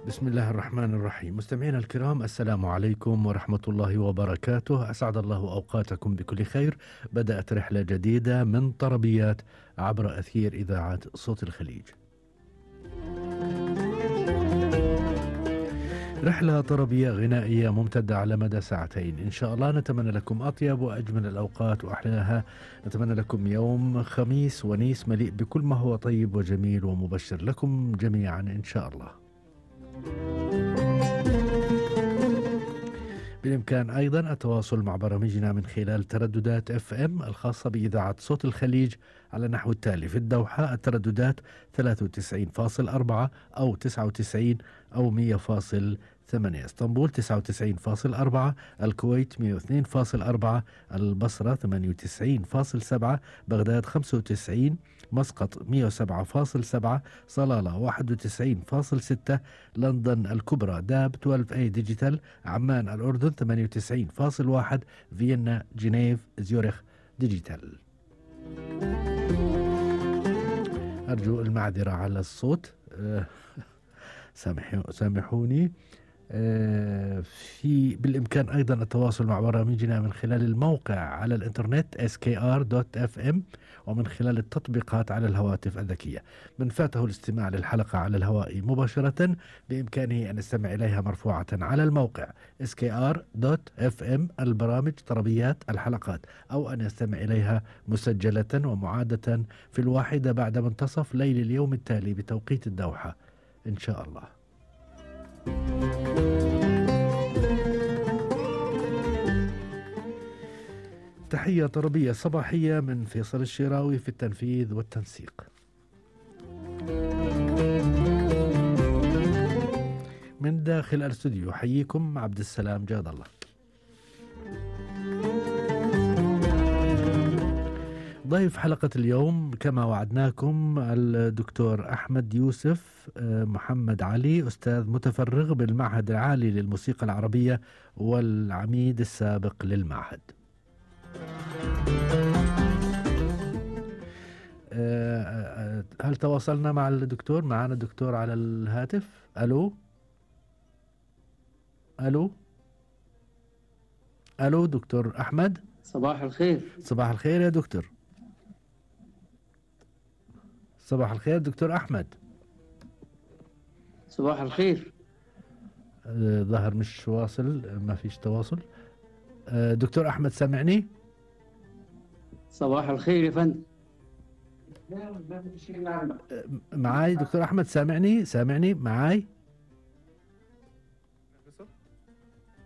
بسم الله الرحمن الرحيم. مستمعينا الكرام، السلام عليكم ورحمة الله وبركاته. أسعد الله أوقاتكم بكل خير. بدأت رحلة جديدة من طربيات عبر أثير إذاعة صوت الخليج. رحلة طربية غنائية ممتدة على مدى ساعتين إن شاء الله. نتمنى لكم أطيب وأجمل الأوقات وأحلاها. نتمنى لكم يوم خميس ونيس مليء بكل ما هو طيب وجميل ومبشر لكم جميعا إن شاء الله. بالإمكان أيضا التواصل مع برامجنا من خلال ترددات FM الخاصة بإذاعة صوت الخليج على النحو التالي: في الدوحة الترددات 93.4 أو 99 أو 100.8، اسطنبول 99.4، الكويت 102.4، البصرة 98.7، بغداد 95، مسقط 107.7، صلالة 91.6، لندن الكبرى داب 12A ديجيتال، عمان الأردن 98.1، فيينا جنيف زيورخ ديجيتال. أرجو المعذرة على الصوت، سامحوني. بالإمكان أيضا التواصل مع برامجنا من خلال الموقع على الإنترنت skr.fm ومن خلال التطبيقات على الهواتف الذكية. من فاته الاستماع للحلقة على الهواء مباشرة بإمكانه أن يستمع إليها مرفوعة على الموقع skr.fm البرامج طربيات الحلقات، أو أن يستمع إليها مسجلة ومعادة في 1 بعد منتصف ليل اليوم التالي بتوقيت الدوحة إن شاء الله. تحية طربية صباحية من فيصل الشراوي في التنفيذ والتنسيق. من داخل الاستوديو حييكم عبد السلام جاد الله. ضيف حلقة اليوم كما وعدناكم الدكتور أحمد يوسف محمد علي، أستاذ متفرغ بالمعهد العالي للموسيقى العربية والعميد السابق للمعهد. هل تواصلنا مع الدكتور؟ معنا الدكتور على الهاتف. ألو ألو ألو دكتور أحمد، صباح الخير. صباح الخير يا دكتور. صباح الخير دكتور أحمد. صباح الخير. ظهر مش واصل، ما فيش تواصل. دكتور أحمد سامعني؟ صباح الخير يا فندم. معاي دكتور أحمد، سامعني معاي؟